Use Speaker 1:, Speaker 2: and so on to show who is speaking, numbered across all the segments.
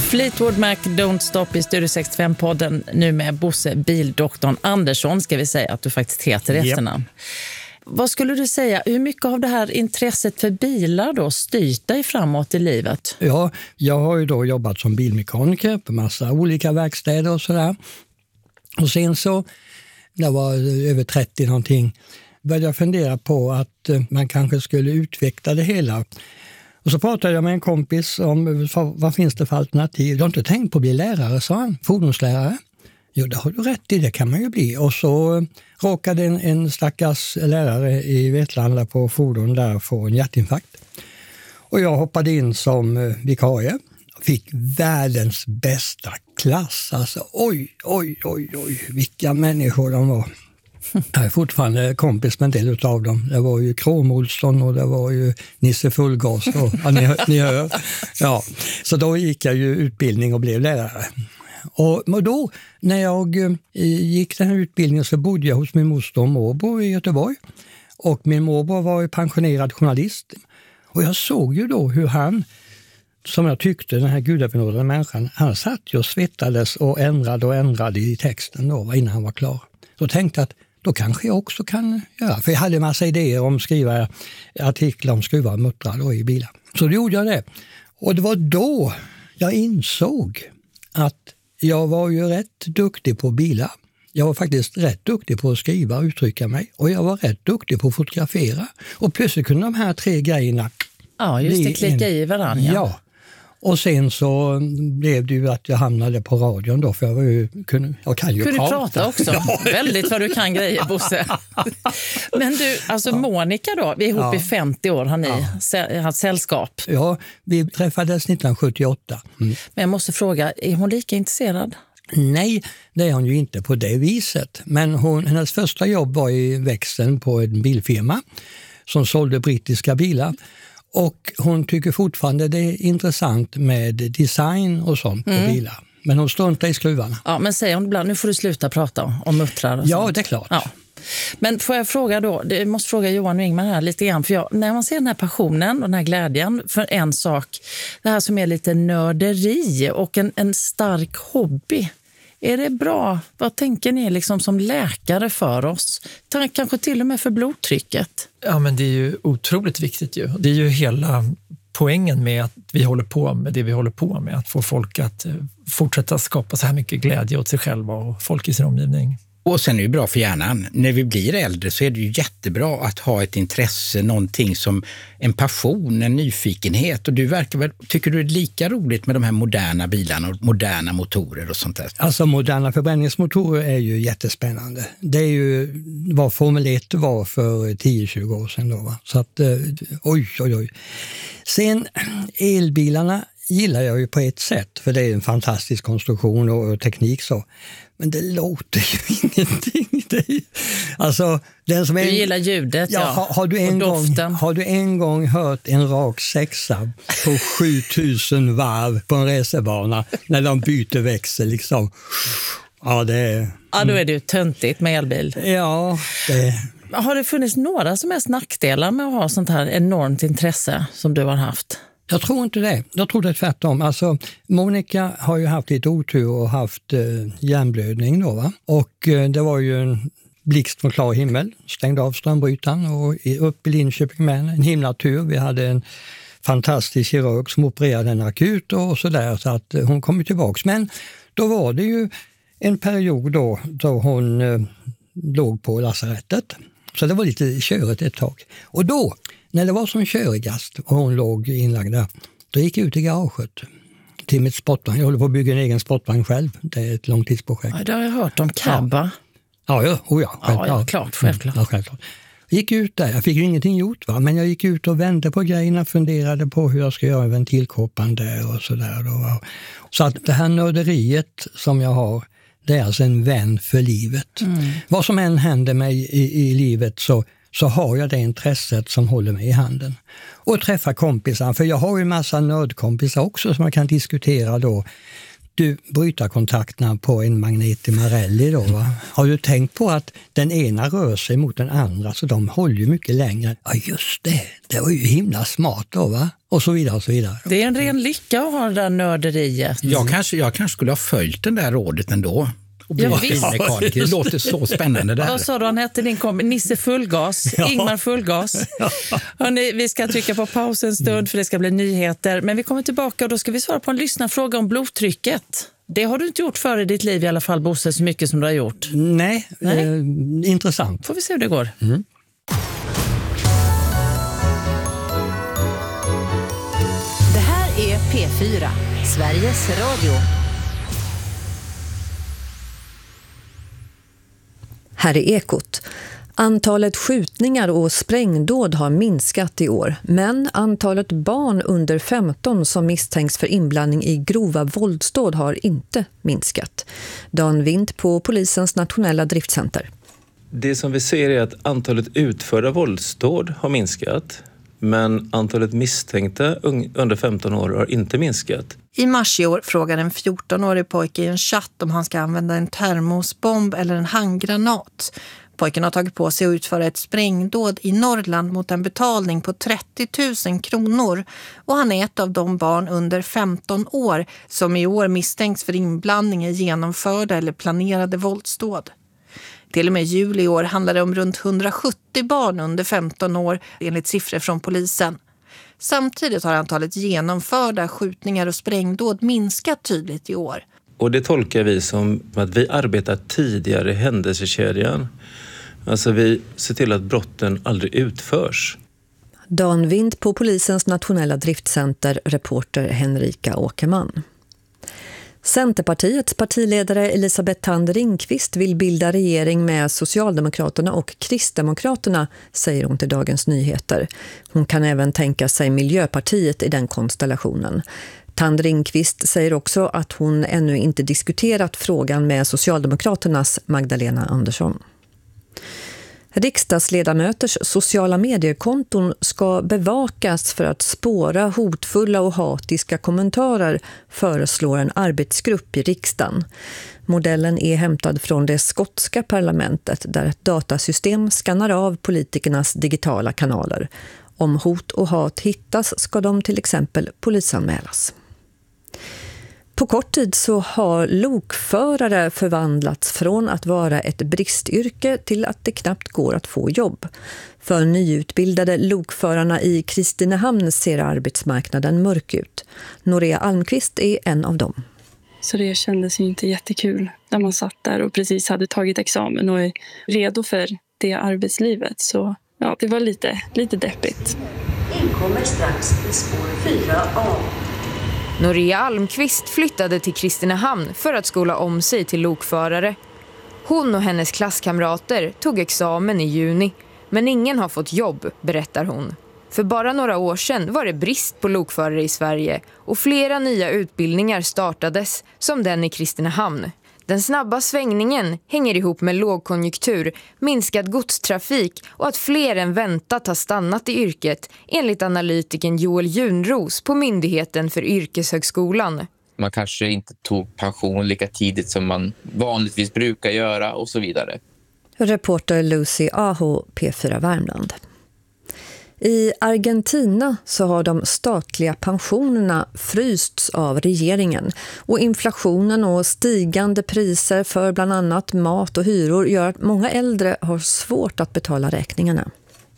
Speaker 1: Fleetwood Mac, Don't Stop i Studio 65-podden nu med Bosse Bildoktorn Andersson, ska vi säga att du faktiskt heter efternamn. Vad skulle du säga, hur mycket av det här intresset för bilar då styrt dig framåt i livet?
Speaker 2: Ja, jag har ju då jobbat som bilmekaniker på massa olika verkstäder och sådär. Och sen så, när jag var över 30 någonting, började jag fundera på att man kanske skulle utveckla det hela. Och så pratade jag med en kompis om vad finns det för alternativ. Du har inte tänkt på att bli lärare, sa han. Fordonslärare. Jo, det har du rätt i, det kan man ju bli. Och så råkade en stackars lärare i Vetlanda på fordon där få en hjärtinfarkt. Och jag hoppade in som vikarie. Fick världens bästa klass. Alltså oj, vilka människor de var. Jag är fortfarande kompis med en del av dem. Det var ju Krom Olsson och det var ju Nisse Fullgas. Och, ja, ni hör. Ja. Så då gick jag ju utbildning och blev lärare. Och då, när jag gick den här utbildningen så bodde jag hos min moster och morbror i Göteborg. Och min morbror var ju pensionerad journalist. Och jag såg ju då hur han, som jag tyckte, den här gudabenådade människan, han satt ju och svettades och ändrade i texten då innan han var klar. Då tänkte jag att då kanske jag också kan göra. För jag hade en massa idéer om skriva artiklar om skruvar och muttrar då i bilar. Så då gjorde jag det. Och det var då jag insåg att jag var ju rätt duktig på bilar. Jag var faktiskt rätt duktig på att skriva och uttrycka mig. Och jag var rätt duktig på att fotografera. Och plötsligt kunde de här 3 grejerna...
Speaker 1: Ja, just det, klicka i varandra.
Speaker 2: Ja. Och sen så blev det ju att jag hamnade på radion då, för jag var ju, jag kan ju
Speaker 1: prata också. Ja. Väldigt vad du kan grejer, Bosse. Men du, alltså Monica då, vi är ihop i 50 år, har ni haft sällskap?
Speaker 2: Ja, vi träffades 1978.
Speaker 1: Men jag måste fråga, är hon lika intresserad?
Speaker 2: Nej, det är hon ju inte på det viset. Men hennes första jobb var i växeln på en bilfirma som sålde brittiska bilar. Och hon tycker fortfarande det är intressant med design och sånt på bilar. Men hon struntar i skruvarna. Ja,
Speaker 1: men säger hon ibland, nu får du sluta prata om muttrar och
Speaker 2: ja,
Speaker 1: sånt.
Speaker 2: Det är klart.
Speaker 1: Ja. Men får jag fråga då, jag måste fråga Johan och Ingmar här lite grann. För när man ser den här passionen och den här glädjen för en sak, det här som är lite nörderi och en stark hobby. Är det bra? Vad tänker ni liksom som läkare för oss? Kanske till och med för blodtrycket?
Speaker 3: Ja, men det är ju otroligt viktigt ju. Det är ju hela poängen med att vi håller på med det vi håller på med. Att få folk att fortsätta skapa så här mycket glädje åt sig själva och folk i sin omgivning.
Speaker 4: Och sen är det bra för hjärnan. När vi blir äldre så är det ju jättebra att ha ett intresse, någonting som en passion, en nyfikenhet. Och du verkar väl, tycker du det är lika roligt med de här moderna bilarna och moderna motorer och sånt där?
Speaker 2: Alltså moderna förbränningsmotorer är ju jättespännande. Det är ju vad Formel 1 var för 10-20 år sedan då, va? Så att, oj. Sen elbilarna gillar jag ju på ett sätt, för det är en fantastisk konstruktion och teknik så. Men det låter ju ingenting. Alltså, den som
Speaker 1: du gillar ljudet,
Speaker 2: har du en gång hört en rak sexa på 7000 varv på en racerbana när de byter växel liksom? Ja,
Speaker 1: då är det ju töntigt med elbil.
Speaker 2: Ja,
Speaker 1: Har det funnits några som helst nackdelar med att ha sånt här enormt intresse som du har haft?
Speaker 2: Jag tror inte det. Jag tror det är tvärtom. Alltså, Monica har ju haft lite otur och haft hjärnblödning då, va? Och det var ju en blixt från klar himmel. Stängde av strömbrytaren och upp i Linköping med en himla tur. Vi hade en fantastisk kirurg som opererade henne akut och sådär, så att hon kom tillbaka. Men då var det ju en period då hon låg på lasarettet. Så det var lite körigt ett tag. Och då, när det var som körigast och hon låg inlagd där, då gick jag ut i garaget till mitt sportvagn. Jag håller på att bygga en egen sportvagn själv. Det är ett långtidsprojekt.
Speaker 1: Ja, det har jag hört om Cabba.
Speaker 2: Ja,
Speaker 1: självklart.
Speaker 2: Ja, självklart. Jag gick ut där, jag fick ju ingenting gjort, va? Men jag gick ut och vände på grejerna, funderade på hur jag ska göra en ventilkåpan där och sådär. Så att det här nörderiet som jag har, det är alltså en vän för livet. Vad som än händer mig i livet så har jag det intresset som håller mig i handen. Och träffa kompisar, för jag har ju en massa nördkompisar också som man kan diskutera då. Du bryter kontakterna på en magnet i Marelli då, va? Har du tänkt på att den ena rör sig mot den andra, så de håller ju mycket längre? Ja, just det. Det var ju himla smart då, va? och så vidare och så vidare.
Speaker 1: Det är en ren lycka att ha det där nörderiet.
Speaker 4: Jag kanske skulle ha följt den där rådet ändå. Och blivit bilmekaniker. Det låter så spännande där.
Speaker 1: Vad sa du, han hette din kompis? Nisse Fullgas, Ingmar Fullgas. Hörrni, vi ska trycka på paus en stund för det ska bli nyheter. Men vi kommer tillbaka och då ska vi svara på en lyssnarfråga om blodtrycket. Det har du inte gjort förr i ditt liv i alla fall, Bosse, så mycket som du har gjort.
Speaker 2: Nej. Intressant.
Speaker 1: Får vi se hur det går.
Speaker 5: Det här är P4, Sveriges Radio.
Speaker 6: Här är Ekot. Antalet skjutningar och sprängdåd har minskat i år, men antalet barn under 15 som misstänks för inblandning i grova våldsdåd har inte minskat. Dan Wind på Polisens nationella driftcenter.
Speaker 7: Det som vi ser är att antalet utförda våldsdåd har minskat, men antalet misstänkta under 15 år har inte minskat.
Speaker 8: I mars i år frågade en 14-årig pojke i en chatt om han ska använda en termosbomb eller en handgranat. Pojken har tagit på sig att utföra ett sprängdåd i Norrland mot en betalning på 30 000 kronor. Och han är ett av de barn under 15 år som i år misstänks för inblandning i genomförda eller planerade våldsdåd. Till och med juli i år handlar det om runt 170 barn under 15 år enligt siffror från polisen. Samtidigt har antalet genomförda skjutningar och sprängdåd minskat tydligt i år.
Speaker 7: Och det tolkar vi som att vi arbetar tidigare i händelsekedjan. Alltså vi ser till att brotten aldrig utförs.
Speaker 6: Dan Wind på Polisens nationella driftcenter, reporter Henrika Åkerman. Centerpartiets partiledare Elisabeth Thand Ringqvist vill bilda regering med Socialdemokraterna och Kristdemokraterna, säger hon till Dagens Nyheter. Hon kan även tänka sig Miljöpartiet i den konstellationen. Thand Ringqvist säger också att hon ännu inte diskuterat frågan med Socialdemokraternas Magdalena Andersson. Riksdagsledamöters sociala mediekonton ska bevakas för att spåra hotfulla och hatiska kommentarer, föreslår en arbetsgrupp i riksdagen. Modellen är hämtad från det skotska parlamentet där ett datasystem skannar av politikernas digitala kanaler. Om hot och hat hittas ska de till exempel polisanmälas. På kort tid så har lokförare förvandlats från att vara ett bristyrke till att det knappt går att få jobb. För nyutbildade lokförarna i Kristinehamn ser arbetsmarknaden mörk ut. Norea Almqvist är en av dem.
Speaker 9: Så det kändes ju inte jättekul när man satt där och precis hade tagit examen och är redo för det arbetslivet. Så ja, det var lite deppigt.
Speaker 5: Inkommer strax i spår 4A. Norea Almqvist flyttade till Kristinehamn för att skola om sig till lokförare. Hon och hennes klasskamrater tog examen i juni, men ingen har fått jobb, berättar hon. För bara några år sedan var det brist på lokförare i Sverige och flera nya utbildningar startades, som den i Kristinehamn. Den snabba svängningen hänger ihop med lågkonjunktur, minskad godstrafik och att fler än väntat har stannat i yrket, enligt analytiken Joel Junros på Myndigheten för yrkeshögskolan.
Speaker 10: Man kanske inte tog pension lika tidigt som man vanligtvis brukar göra och så vidare.
Speaker 6: Reporter Lucy Aho, P4 Värmland. I Argentina så har de statliga pensionerna frysts av regeringen och inflationen och stigande priser för bland annat mat och hyror gör att många äldre har svårt att betala räkningarna.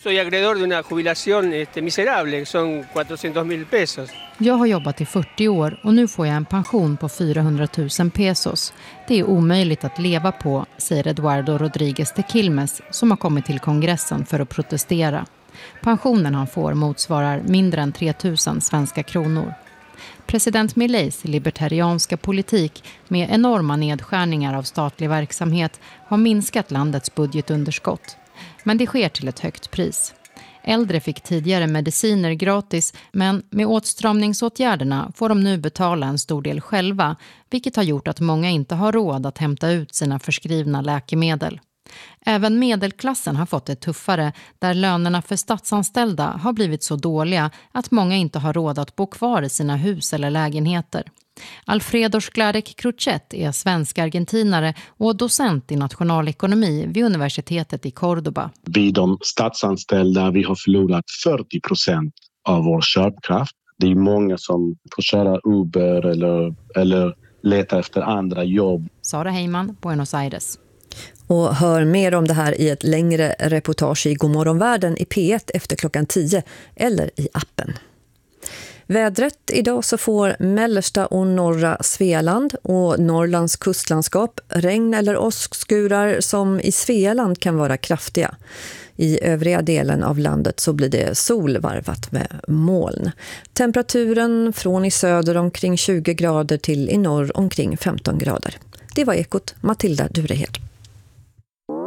Speaker 11: Jag har jobbat i 40 år och nu får jag en pension på 400 000 pesos. Det är omöjligt att leva på, säger Eduardo Rodríguez de Quilmes som har kommit till kongressen för att protestera. Pensionen han får motsvarar mindre än 3 000 svenska kronor. President Mileis libertarianska politik med enorma nedskärningar av statlig verksamhet har minskat landets budgetunderskott. Men det sker till ett högt pris. Äldre fick tidigare mediciner gratis, men med åtstramningsåtgärderna får de nu betala en stor del själva, vilket har gjort att många inte har råd att hämta ut sina förskrivna läkemedel. Även medelklassen har fått det tuffare, där lönerna för statsanställda har blivit så dåliga att många inte har råd att bo kvar i sina hus eller lägenheter. Alfredo Skladek Cruchet är svensk-argentinare och docent i nationalekonomi vid universitetet i Córdoba.
Speaker 12: Vi de statsanställda, vi har förlorat 40% av vår köpkraft. Det är många som får köra Uber eller leta efter andra jobb.
Speaker 11: Sara Heyman, Buenos Aires.
Speaker 6: Och hör mer om det här i ett längre reportage i Godmorgon Världen i P1 efter klockan 10 eller i appen. Vädret idag så får mellersta och norra Svealand och Norrlands kustlandskap regn eller åskskurar som i Svealand kan vara kraftiga. I övriga delen av landet så blir det sol varvat med moln. Temperaturen från i söder omkring 20 grader till i norr omkring 15 grader. Det var Ekot, Matilda Durehed.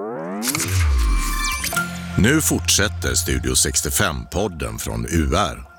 Speaker 13: Nu fortsätter Studio 65-podden från UR.